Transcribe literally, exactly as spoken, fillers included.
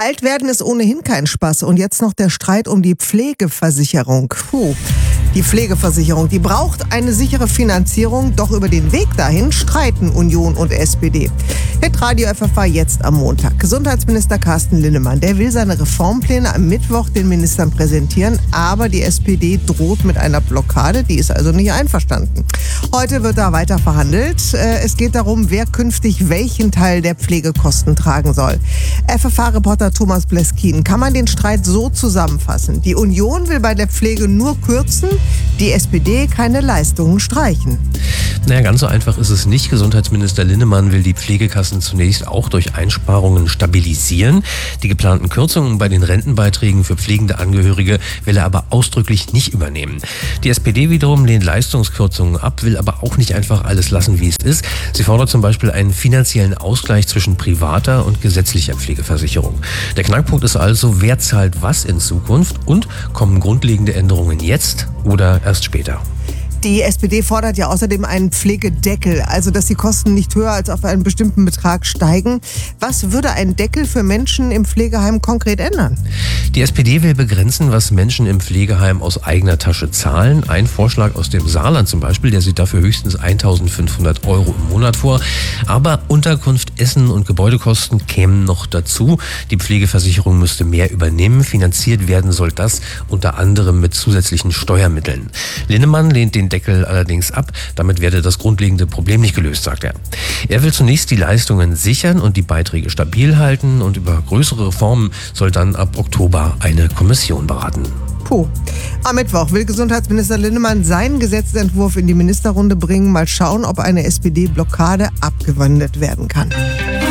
Alt werden ist ohnehin kein Spaß. Und jetzt noch der Streit um die Pflegeversicherung. Puh. Die Pflegeversicherung, die braucht eine sichere Finanzierung. Doch über den Weg dahin streiten Union und S P D. Hitradio F F A jetzt am Montag. Gesundheitsminister Carsten Linnemann, der will seine Reformpläne am Mittwoch den Ministern präsentieren. Aber die S P D droht mit einer Blockade. Die ist also nicht einverstanden. Heute wird da weiter verhandelt. Es geht darum, wer künftig welchen Teil der Pflegekosten tragen soll. F F A-Reporter Thomas Bleskin, kann man den Streit so zusammenfassen? Die Union will bei der Pflege nur kürzen, die S P D keine Leistungen streichen. Naja, ganz so einfach ist es nicht. Gesundheitsminister Linnemann will die Pflegekassen zunächst auch durch Einsparungen stabilisieren. Die geplanten Kürzungen bei den Rentenbeiträgen für pflegende Angehörige will er aber ausdrücklich nicht übernehmen. Die S P D wiederum lehnt Leistungskürzungen ab, will aber auch nicht einfach alles lassen, wie es ist. Sie fordert zum Beispiel einen finanziellen Ausgleich zwischen privater und gesetzlicher Pflegeversicherung. Der Knackpunkt ist also, wer zahlt was in Zukunft und kommen grundlegende Änderungen jetzt oder erst später? Die S P D fordert ja außerdem einen Pflegedeckel, also dass die Kosten nicht höher als auf einen bestimmten Betrag steigen. Was würde ein Deckel für Menschen im Pflegeheim konkret ändern? Die S P D will begrenzen, was Menschen im Pflegeheim aus eigener Tasche zahlen. Ein Vorschlag aus dem Saarland zum Beispiel, der sieht dafür höchstens eintausendfünfhundert Euro im Monat vor. Aber Unterkunft, Essen und Gebäudekosten kämen noch dazu. Die Pflegeversicherung müsste mehr übernehmen. Finanziert werden soll das unter anderem mit zusätzlichen Steuermitteln. Linnemann lehnt den Deckel allerdings ab. Damit werde das grundlegende Problem nicht gelöst, sagt er. Er will zunächst die Leistungen sichern und die Beiträge stabil halten, und über größere Reformen soll dann ab Oktober eine Kommission beraten. Puh. Am Mittwoch will Gesundheitsminister Linnemann seinen Gesetzentwurf in die Ministerrunde bringen. Mal schauen, ob eine S P D-Blockade abgewendet werden kann.